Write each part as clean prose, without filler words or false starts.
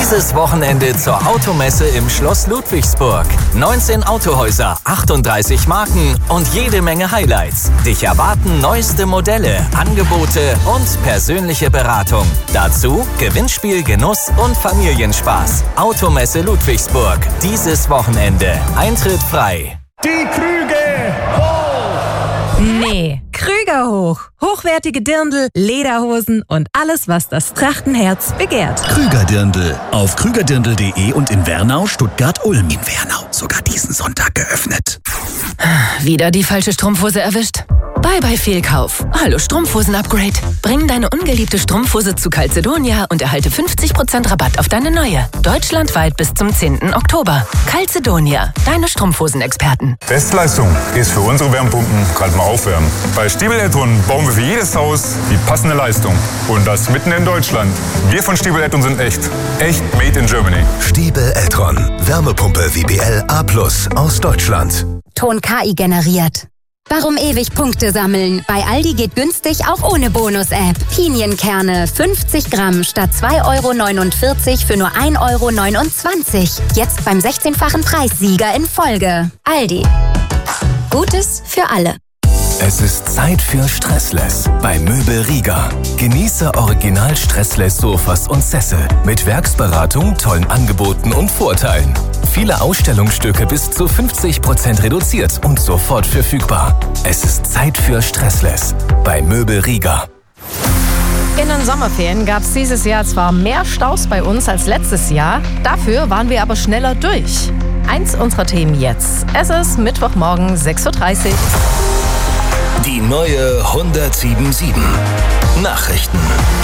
Dieses Wochenende zur Automesse im Schloss Ludwigsburg. 19 Autohäuser, 38 Marken und jede Menge Highlights. Dich erwarten neueste Modelle, Angebote und persönliche Beratung. Dazu Gewinnspiel, Genuss und Familienspaß. Automesse Ludwigsburg. Dieses Wochenende. Eintritt frei. Die Krüge hoch! Nee, Krüger hoch. Hochwertige Dirndl, Lederhosen und alles, was das Trachtenherz begehrt. Krüger-Dirndl. Auf krügerdirndl.de und in Wernau, Stuttgart, Ulm. In Wernau sogar diesen Sonntag geöffnet. Wieder die falsche Strumpfhose erwischt? Bye Fehlkauf. Hallo Strumpfhosen-Upgrade. Bring deine ungeliebte Strumpfhose zu Calzedonia und erhalte 50% Rabatt auf deine neue. Deutschlandweit bis zum 10. Oktober. Calzedonia, deine Strumpfhosen-Experten. Bestleistung ist für unsere Wärmepumpen gerade mal aufwärmen. Bei Stiebel Eltron bauen wir für jedes Haus die passende Leistung. Und das mitten in Deutschland. Wir von Stiebel Eltron sind echt. Echt made in Germany. Stiebel Eltron. Wärmepumpe WBL A+ aus Deutschland. Ton KI generiert. Warum ewig Punkte sammeln? Bei Aldi geht günstig auch ohne Bonus-App. Pinienkerne 50 Gramm statt 2,49 € für nur 1,29 €. Jetzt beim 16-fachen Preissieger in Folge. Aldi. Gutes für alle. Es ist Zeit für Stressless bei Möbel Rieger. Genieße original Stressless Sofas und Sessel mit Werksberatung, tollen Angeboten und Vorteilen. Viele Ausstellungsstücke bis zu 50% reduziert und sofort verfügbar. Es ist Zeit für Stressless bei Möbel Rieger. In den Sommerferien gab es dieses Jahr zwar mehr Staus bei uns als letztes Jahr, dafür waren wir aber schneller durch. Eins unserer Themen jetzt. Es ist Mittwochmorgen 6:30 Uhr. Die neue 107.7 Nachrichten.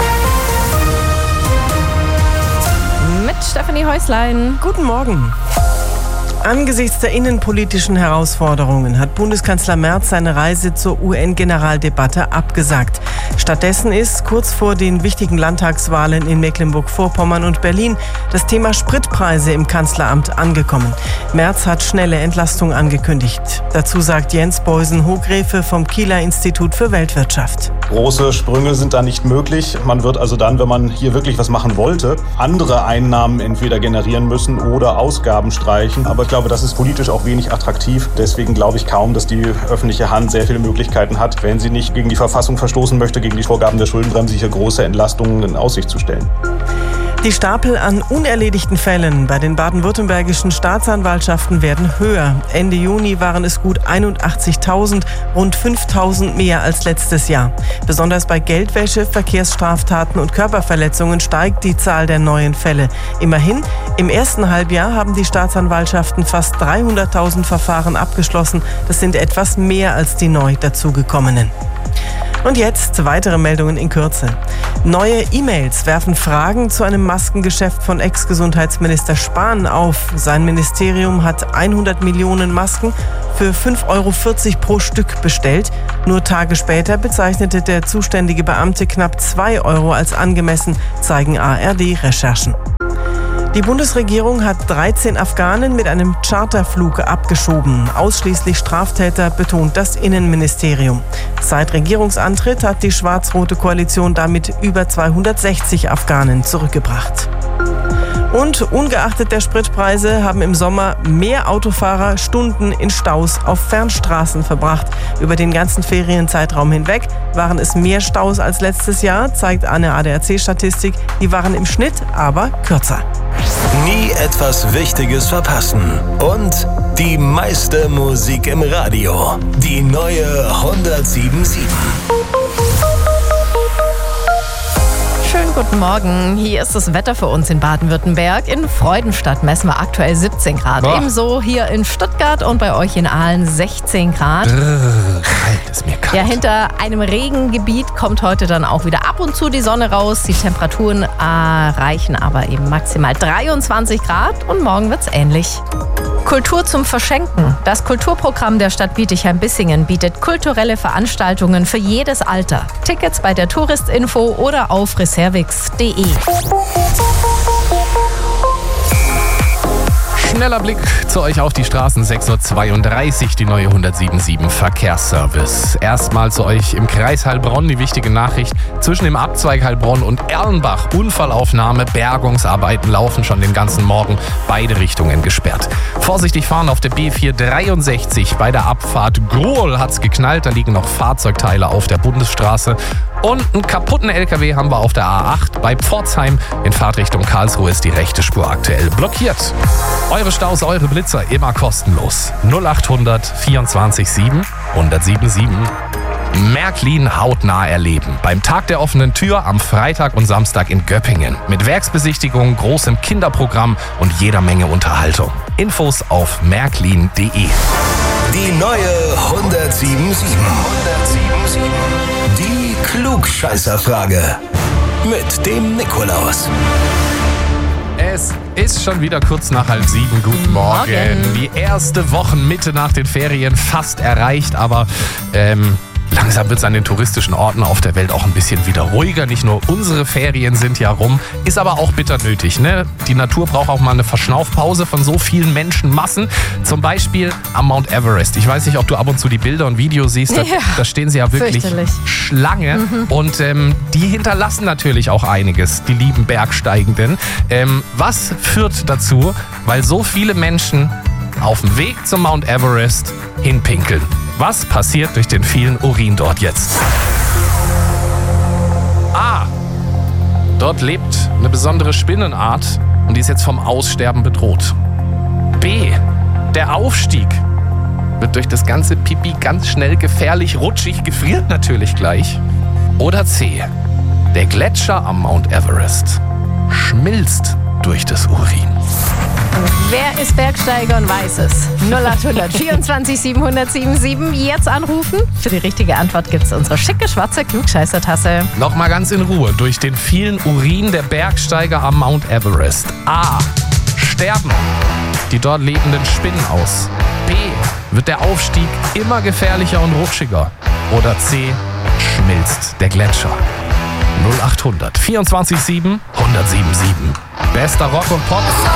Mit Stefanie Häuslein. Guten Morgen. Angesichts der innenpolitischen Herausforderungen hat Bundeskanzler Merz seine Reise zur UN-Generaldebatte abgesagt. Stattdessen ist kurz vor den wichtigen Landtagswahlen in Mecklenburg-Vorpommern und Berlin das Thema Spritpreise im Kanzleramt angekommen. Merz hat schnelle Entlastung angekündigt. Dazu sagt Jens Beusen-Hogrefe vom Kieler Institut für Weltwirtschaft. Große Sprünge sind da nicht möglich. Man wird also dann, wenn man hier wirklich was machen wollte, andere Einnahmen entweder generieren müssen oder Ausgaben streichen. Aber ich glaube, das ist politisch auch wenig attraktiv. Deswegen glaube ich kaum, dass die öffentliche Hand sehr viele Möglichkeiten hat, wenn sie nicht gegen die Verfassung verstoßen möchte, gegen die Vorgaben der Schuldenbremse, hier große Entlastungen in Aussicht zu stellen. Die Stapel an unerledigten Fällen bei den baden-württembergischen Staatsanwaltschaften werden höher. Ende Juni waren es gut 81.000, rund 5.000 mehr als letztes Jahr. Besonders bei Geldwäsche, Verkehrsstraftaten und Körperverletzungen steigt die Zahl der neuen Fälle. Immerhin, im ersten Halbjahr haben die Staatsanwaltschaften fast 300.000 Verfahren abgeschlossen. Das sind etwas mehr als die neu dazugekommenen. Und jetzt weitere Meldungen in Kürze. Neue E-Mails werfen Fragen zu einem Maskengeschäft von Ex-Gesundheitsminister Spahn auf. Sein Ministerium hat 100 Millionen Masken für 5,40 € pro Stück bestellt. Nur Tage später bezeichnete der zuständige Beamte knapp 2 € als angemessen, zeigen ARD-Recherchen. Die Bundesregierung hat 13 Afghanen mit einem Charterflug abgeschoben. Ausschließlich Straftäter, betont das Innenministerium. Seit Regierungsantritt hat die schwarz-rote Koalition damit über 260 Afghanen zurückgebracht. Und ungeachtet der Spritpreise haben im Sommer mehr Autofahrer Stunden in Staus auf Fernstraßen verbracht. Über den ganzen Ferienzeitraum hinweg waren es mehr Staus als letztes Jahr, zeigt eine ADAC-Statistik. Die waren im Schnitt aber kürzer. Nie etwas Wichtiges verpassen. Und die meiste Musik im Radio. Die neue 107.7. Schönen guten Morgen. Hier ist das Wetter für uns in Baden-Württemberg. In Freudenstadt messen wir aktuell 17 Grad. Boah. Ebenso hier in Stuttgart und bei euch in Aalen 16 Grad. Kalt, ist mir kalt. Ja, hinter einem Regengebiet kommt heute dann auch wieder ab und zu die Sonne raus. Die Temperaturen erreichen aber eben maximal 23 Grad und morgen wird's ähnlich. Kultur zum Verschenken. Das Kulturprogramm der Stadt Bietigheim-Bissingen bietet kulturelle Veranstaltungen für jedes Alter. Tickets bei der Touristinfo oder auf reservix.de. Schneller Blick zu euch auf die Straßen, 6.32 Uhr, die neue 177 Verkehrsservice. Erstmal zu euch im Kreis Heilbronn die wichtige Nachricht. Zwischen dem Abzweig Heilbronn und Erlenbach Unfallaufnahme, Bergungsarbeiten laufen schon den ganzen Morgen, beide Richtungen gesperrt. Vorsichtig fahren auf der B463 bei der Abfahrt Grohl hat's geknallt, da liegen noch Fahrzeugteile auf der Bundesstraße. Und einen kaputten LKW haben wir auf der A8 bei Pforzheim. In Fahrtrichtung Karlsruhe ist die rechte Spur aktuell blockiert. Eure Staus, eure Blitzer immer kostenlos. 0800 24 7 177. Märklin hautnah erleben. Beim Tag der offenen Tür am Freitag und Samstag in Göppingen. Mit Werksbesichtigung, großem Kinderprogramm und jeder Menge Unterhaltung. Infos auf märklin.de. Die neue 177. Die Klugscheißerfrage. Mit dem Nikolaus. Es ist schon wieder kurz nach 6:30. Guten Morgen. Die erste Wochenmitte nach den Ferien fast erreicht, aber langsam wird es an den touristischen Orten auf der Welt auch ein bisschen wieder ruhiger. Nicht nur unsere Ferien sind ja rum, ist aber auch bitter nötig. Ne? Die Natur braucht auch mal eine Verschnaufpause von so vielen Menschenmassen. Zum Beispiel am Mount Everest. Ich weiß nicht, ob du ab und zu die Bilder und Videos siehst. Da stehen sie ja wirklich Schlange. Und die hinterlassen natürlich auch einiges, die lieben Bergsteigenden. Was führt dazu, weil so viele Menschen auf dem Weg zum Mount Everest hinpinkeln? Was passiert durch den vielen Urin dort jetzt? A. Dort lebt eine besondere Spinnenart und die ist jetzt vom Aussterben bedroht. B. Der Aufstieg wird durch das ganze Pipi ganz schnell gefährlich, rutschig, gefriert natürlich gleich. Oder C. Der Gletscher am Mount Everest schmilzt durch das Urin. Wer ist Bergsteiger und weiß es? 0800 24 777. Jetzt anrufen. Für die richtige Antwort gibt es unsere schicke schwarze Klugscheißertasse. Nochmal ganz in Ruhe. Durch den vielen Urin der Bergsteiger am Mount Everest. A. Sterben die dort lebenden Spinnen aus. B. Wird der Aufstieg immer gefährlicher und rutschiger. Oder C. Schmilzt der Gletscher. 0800 24 7 177. Bester Rock und Pop.